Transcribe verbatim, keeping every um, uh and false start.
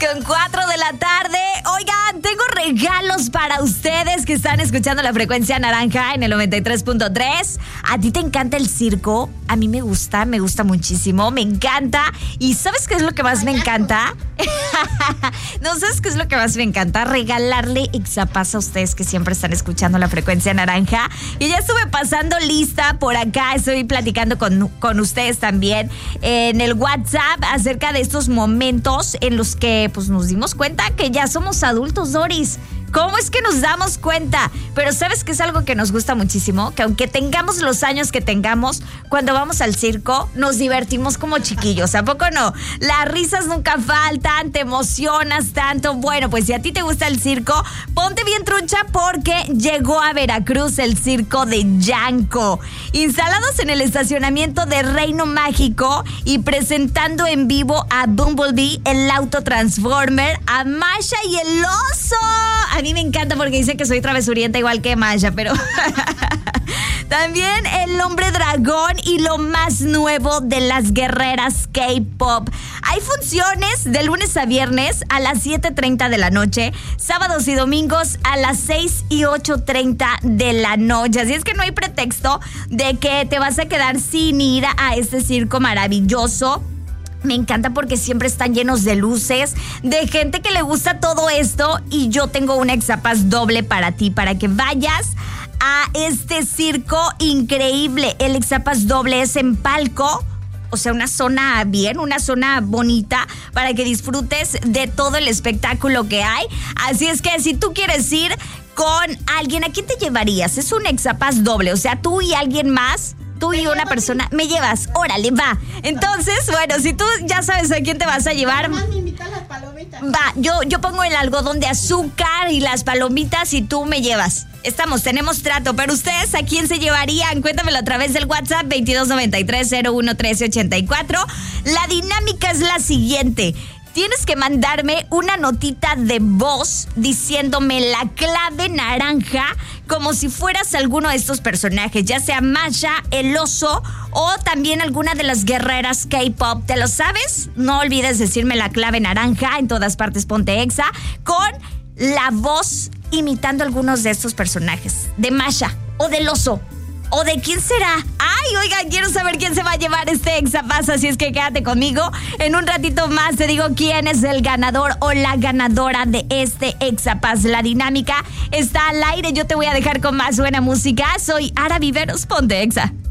con cuatro de la tarde. Oigan, tengo regalos para ustedes que están escuchando la frecuencia naranja en el noventa y tres punto tres. ¿A ti te encanta el circo? A mí me gusta, me gusta muchísimo, me encanta. ¿Y sabes qué es lo que más me encanta? ¿No sabes qué es lo que más me encanta? Regalarle exapas a ustedes que siempre están escuchando la frecuencia naranja. Y ya estuve pasando lista por acá, estoy platicando con, con ustedes también en el WhatsApp acerca de estos momentos en los que pues nos dimos cuenta que ya somos adultos, Doris. ¿Cómo es que nos damos cuenta? Pero ¿sabes qué es algo que nos gusta muchísimo? Que aunque tengamos los años que tengamos, cuando vamos al circo, nos divertimos como chiquillos. ¿A poco no? Las risas nunca faltan, te emocionas tanto. Bueno, pues si a ti te gusta el circo, ponte bien trucha porque llegó a Veracruz el circo de Yanko. Instalados en el estacionamiento de Reino Mágico y presentando en vivo a Bumblebee, el auto Transformer, a Masha y el oso. A mí me encanta porque dice que soy travesurienta igual que Masha, pero también el hombre dragón y lo más nuevo de las guerreras K-pop. Hay funciones de lunes a viernes a las siete treinta de la noche, sábados y domingos a las seis y ocho treinta de la noche. Así es que no hay pretexto de que te vas a quedar sin ir a este circo maravilloso. Me encanta porque siempre están llenos de luces, de gente que le gusta todo esto. Y yo tengo una exapas doble para ti, para que vayas a este circo increíble. El exapas doble es en palco, o sea, una zona bien, una zona bonita para que disfrutes de todo el espectáculo que hay. Así es que si tú quieres ir con alguien, ¿a quién te llevarías? Es un exapas doble, o sea, tú y alguien más. Tú y una persona, me llevas, órale, va. Entonces, bueno, si tú ya sabes a quién te vas a llevar. Además me invitan las palomitas. Va, yo, yo pongo el algodón de azúcar y las palomitas y tú me llevas. Estamos, tenemos trato, pero ustedes, ¿a quién se llevarían? Cuéntamelo a través del WhatsApp veintidós noventa y tres cero uno trece ochenta y cuatro. La dinámica es la siguiente. Tienes que mandarme una notita de voz diciéndome la clave naranja como si fueras alguno de estos personajes, ya sea Masha, el oso o también alguna de las guerreras K-pop. ¿Te lo sabes? No olvides decirme la clave naranja, en todas partes ponte exa, con la voz imitando algunos de estos personajes, de Masha o del oso. ¿O de quién será? Ay, oigan, quiero saber quién se va a llevar este exapas, así es que quédate conmigo. En un ratito más te digo quién es el ganador o la ganadora de este exapas. La dinámica está al aire, yo te voy a dejar con más buena música. Soy Ara Viveros, ponte exa.